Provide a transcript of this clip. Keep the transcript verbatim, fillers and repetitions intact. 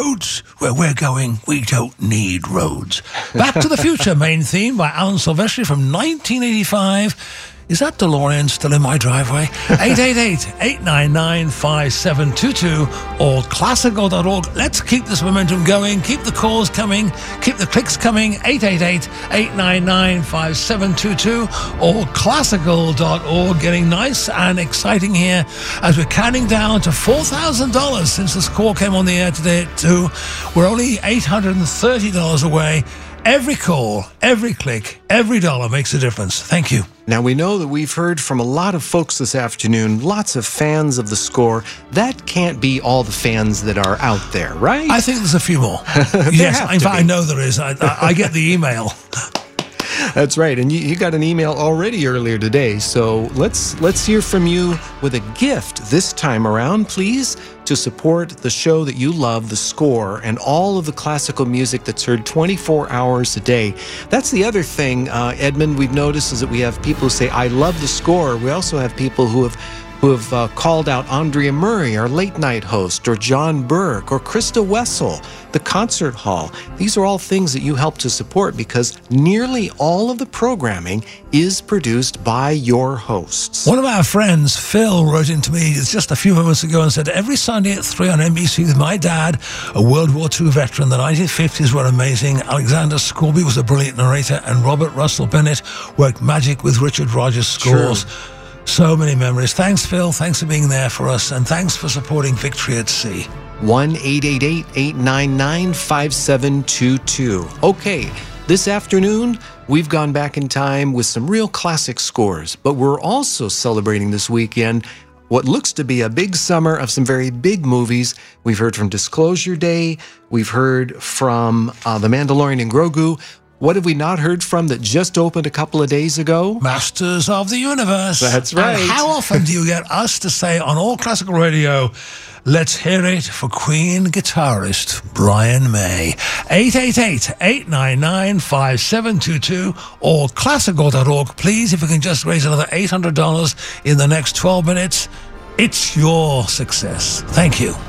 roads. Where we're going, we don't need roads. Back to the Future, main theme by Alan Silvestri from nineteen eighty-five. Is that DeLorean still in my driveway? eight eight eight, eight nine nine, five seven two two or classical dot org. Let's keep this momentum going. Keep the calls coming. Keep the clicks coming. eight eight eight, eight nine nine, five seven two two or classical dot org. Getting nice and exciting here as we're counting down to four thousand dollars since this call came on the air today at two. We're only eight hundred thirty dollars away. Every call, every click, every dollar makes a difference. Thank you. Now, we know that we've heard from a lot of folks this afternoon, lots of fans of the score. That can't be all the fans that are out there, right? I think there's a few more. Yes, in fact, I know there is. I, I, I get the email. That's right, and you, you got an email already earlier today, so let's let's hear from you with a gift this time around, please, to support the show that you love, The Score, and all of the classical music that's heard twenty-four hours a day. That's the other thing, uh, Edmund, we've noticed is that we have people who say, I love The Score. We also have people who have who have uh, called out Andrea Murray, our late night host, or John Burke, or Krista Wessel, the concert hall. These are all things that you help to support because nearly all of the programming is produced by your hosts. One of our friends, Phil, wrote into me just a few moments ago and said, every Sunday at three on N B C with my dad, a World War Two veteran. The nineteen fifties were amazing. Alexander Scorby was a brilliant narrator, and Robert Russell Bennett worked magic with Richard Rogers' scores. True. So many memories. Thanks, Phil. Thanks for being there for us, and thanks for supporting Victory at Sea. one eight eight eight, eight nine nine, five seven two two. Okay, this afternoon, we've gone back in time with some real classic scores, but we're also celebrating this weekend what looks to be a big summer of some very big movies. We've heard from Disclosure Day. We've heard from uh, The Mandalorian and Grogu. What have we not heard from that just opened a couple of days ago? Masters of the Universe. That's right. And how often do you get us to say on all classical radio, let's hear it for Queen guitarist Brian May? eight eight eight, eight nine nine, five seven two two or classical dot org. Please, if we can just raise another eight hundred dollars in the next twelve minutes, it's your success. Thank you.